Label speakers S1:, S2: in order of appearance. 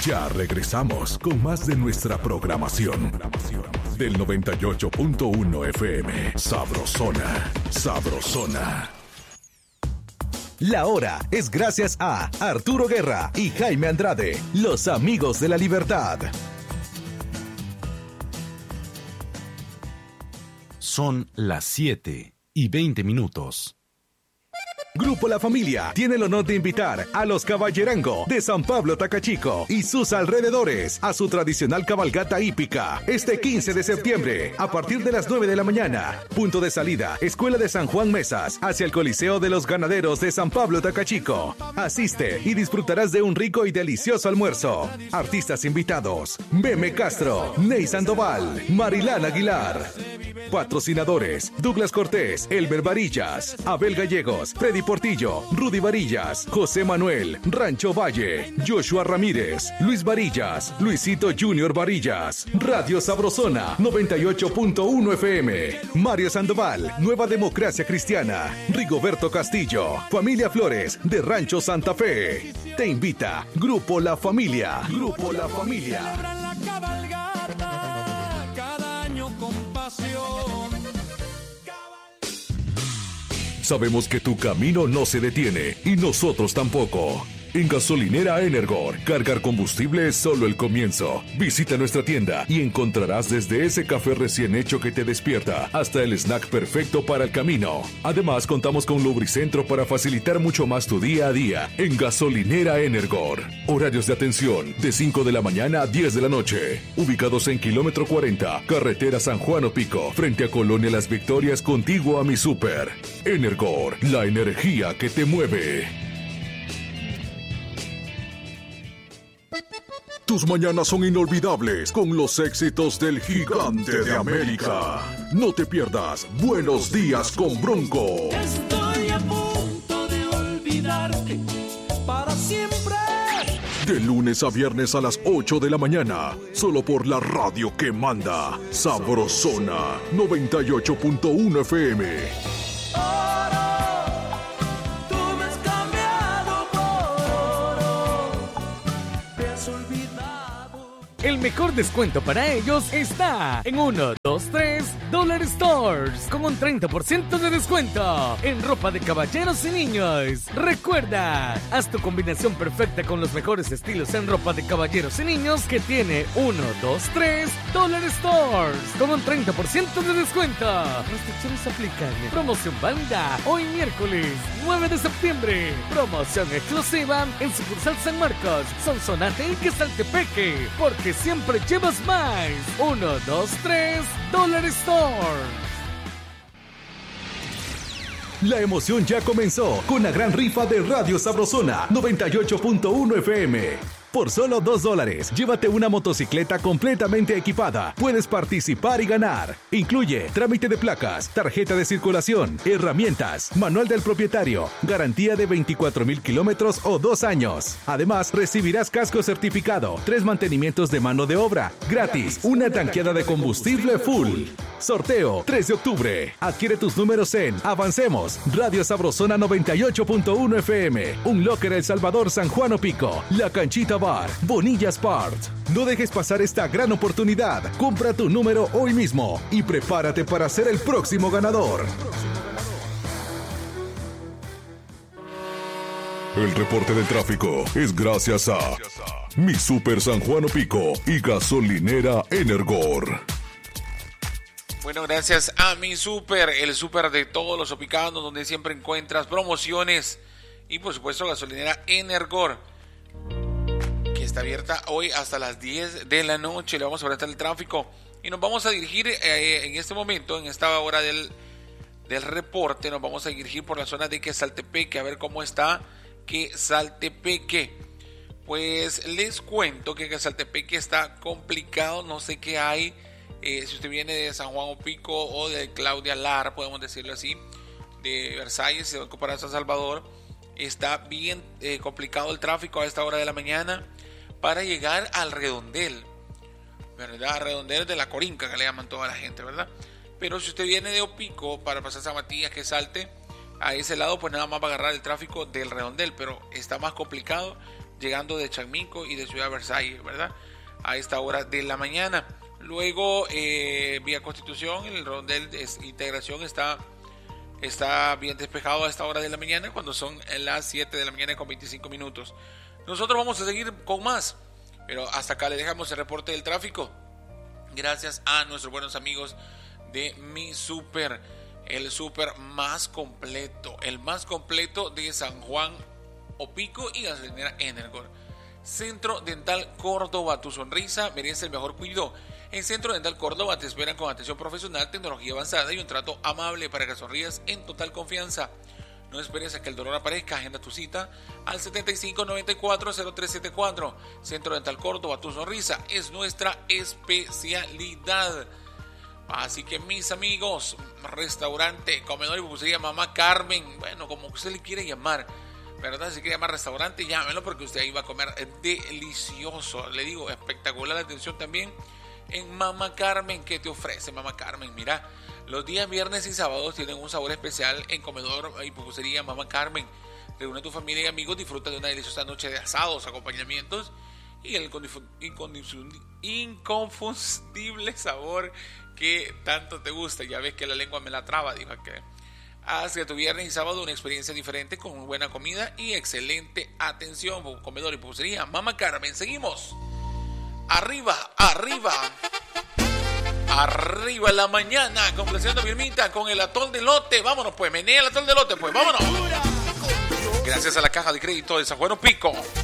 S1: Ya regresamos con más de nuestra programación. Del 98.1 FM. Sabrosona. Sabrosona. La hora es gracias a Arturo Guerra y Jaime Andrade, los amigos de la libertad.
S2: Son las 7:20.
S1: Grupo La Familia tiene el honor de invitar a los Caballerango de San Pablo Tacachico y sus alrededores a su tradicional cabalgata hípica este 15 de septiembre a partir de las 9 de la mañana. Punto de salida, Escuela de San Juan Mesas, hacia el Coliseo de los Ganaderos de San Pablo Tacachico. Asiste y disfrutarás de un rico y delicioso almuerzo. Artistas invitados: Meme Castro, Ney Sandoval, Marilán Aguilar. Patrocinadores: Douglas Cortés, Elmer Varillas, Abel Gallegos, Freddy Portillo, Rudy Varillas, José Manuel, Rancho Valle, Joshua Ramírez, Luis Varillas, Luisito Junior Varillas, Radio Sabrosona 98.1 FM, Mario Sandoval, Nueva Democracia Cristiana, Rigoberto Castillo, Familia Flores de Rancho Santa Fe. Te invita Grupo La Familia. Grupo La Familia. Sabemos que tu camino no se detiene y nosotros tampoco. En Gasolinera Energor, cargar combustible es solo el comienzo. Visita nuestra tienda y encontrarás desde ese café recién hecho que te despierta hasta el snack perfecto para el camino. Además, contamos con Lubricentro para facilitar mucho más tu día a día. En Gasolinera Energor, horarios de atención de 5 de la mañana a 10 de la noche. Ubicados en kilómetro 40, carretera San Juan Opico, frente a Colonia Las Victorias, contiguo a mi súper. Energor, la energía que te mueve. Tus mañanas son inolvidables con los éxitos del Gigante de América. No te pierdas Buenos Días con Bronco.
S3: Estoy a punto de olvidarte para siempre.
S1: De lunes a viernes a las 8 de la mañana, solo por la radio que manda. Sabrosona 98.1 FM.
S4: El mejor descuento para ellos está en 1, 2, 3 Dollar Stores, con un 30% de descuento en ropa de caballeros y niños. Recuerda, haz tu combinación perfecta con los mejores estilos en ropa de caballeros y niños que tiene 1, 2, 3 Dollar Stores, con un 30% de descuento. Restricciones aplican. Promoción válida hoy miércoles 9 de septiembre. Promoción exclusiva en sucursal San Marcos, Sonsonate y Quesaltepeque, porque siempre llevas más. 1, 2, 3 Dollar Store.
S1: La emoción ya comenzó con la gran rifa de Radio Sabrosona 98.1 FM. Por solo $2, llévate una motocicleta completamente equipada. Puedes participar y ganar. Incluye trámite de placas, tarjeta de circulación, herramientas, manual del propietario, garantía de 24,000 kilómetros o 2 años. Además, recibirás casco certificado, 3 mantenimientos de mano de obra, gratis, una tanqueada de combustible full. Sorteo 3 de octubre. Adquiere tus números en Avancemos, Radio Sabrosona 98.1 FM, Un Locker El Salvador, San Juan Opico, La Canchita Bar, Bonilla Sport. No dejes pasar esta gran oportunidad. Compra tu número hoy mismo y prepárate para ser el próximo ganador. El reporte del tráfico es gracias a Mi Super San Juan Opico y Gasolinera Energor.
S5: Bueno, gracias a Mi Super, el super de todos los opicanos, donde siempre encuentras promociones y por supuesto Gasolinera Energor, que está abierta hoy hasta las 10 de la noche. Le vamos a presentar el tráfico y nos vamos a dirigir en este momento, en esta hora del reporte, nos vamos a dirigir por la zona de Quesaltepeque, a ver cómo está Quesaltepeque. Pues les cuento que Quesaltepeque está complicado, no sé qué hay. Si usted viene de San Juan Opico o de Claudia Lara, podemos decirlo así, de Versalles, se va a ocupar San Salvador, está bien complicado el tráfico a esta hora de la mañana para llegar al Redondel, ¿verdad? Redondel de la Corinca, que le llaman toda la gente, ¿verdad? Pero si usted viene de Opico para pasar San Matías, que salte a ese lado, pues nada más va a agarrar el tráfico del Redondel, pero está más complicado llegando de Chagminco y de Ciudad Versalles, ¿verdad? A esta hora de la mañana. Luego, vía Constitución, el rondel de integración está bien despejado a esta hora de la mañana, cuando son las 7 de la mañana con 25 minutos. Nosotros vamos a seguir con más, pero hasta acá le dejamos el reporte del tráfico. Gracias a nuestros buenos amigos de Mi Super, el super más completo, el más completo de San Juan, Opico y gasolinera Energor. Centro Dental Córdoba, tu sonrisa merece el mejor cuidado. En Centro Dental Córdoba te esperan con atención profesional, tecnología avanzada y un trato amable para que sonrías en total confianza. No esperes a que el dolor aparezca, agenda tu cita al 7594-0374. Centro Dental Córdoba, tu sonrisa es nuestra especialidad. Así que mis amigos, restaurante, comedor y pupusería Mamá Carmen, bueno, como usted le quiere llamar, ¿verdad? Si quiere llamar restaurante, llámelo porque usted ahí va a comer delicioso. Le digo, espectacular atención también en Mamá Carmen. ¿Qué te ofrece Mamá Carmen? Mira, los días viernes y sábados tienen un sabor especial en comedor y pupusería Mamá Carmen. Reúne a tu familia y amigos, disfruta de una deliciosa noche de asados, acompañamientos y el inconfundible sabor que tanto te gusta. Ya ves que la lengua me la traba, dijo que haz de tu viernes y sábado una experiencia diferente con buena comida y excelente atención. Comedor y pupusería Mamá Carmen. Seguimos. Arriba, arriba. Arriba en la mañana, complaciendo a Vilmita con el atol de lote. Vámonos pues, menea el atol de lote pues, vámonos. Gracias a la Caja de Crédito de San Juan Opico.